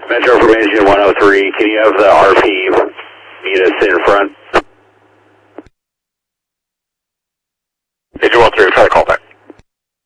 Metro from engine 103, can you have the RP meet us in front